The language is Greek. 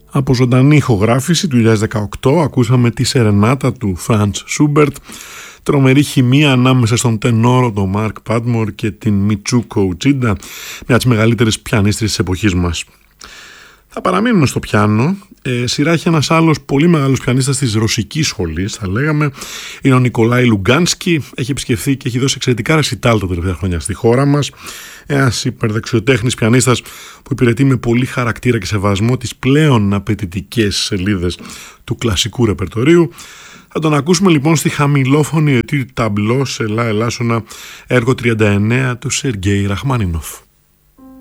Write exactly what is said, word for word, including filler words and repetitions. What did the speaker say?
Από ζωντανή ηχογράφηση του δύο χιλιάδες δεκαοκτώ ακούσαμε τη Σερενάτα του Φραντς Σούμπερτ, τρομερή χημεία ανάμεσα στον τενόρο τον Μάρκ Πάτμορ και την Μιτσούκο Ουτσίντα, μια από τις μεγαλύτερες πιανίστρες της εποχής μας. Θα παραμείνουμε στο πιάνο. Ε, σειρά έχει ένας άλλος πολύ μεγάλος πιανίστας της ρωσικής σχολής, θα λέγαμε. Είναι ο Νικολάι Λουγκάνσκι. Έχει επισκεφθεί και έχει δώσει εξαιρετικά ρεσιτάλ τα τελευταία χρόνια στη χώρα μας. Ένας υπερδεξιοτέχνης πιανίστας που υπηρετεί με πολύ χαρακτήρα και σεβασμό τις πλέον απαιτητικές σελίδες του κλασικού ρεπερτορίου. Θα τον ακούσουμε λοιπόν στη χαμηλόφωνη ετή ταμπλό σε λα ελάσσονα έργο τριάντα εννέα του Σεργέη Ραχμάνινοφ.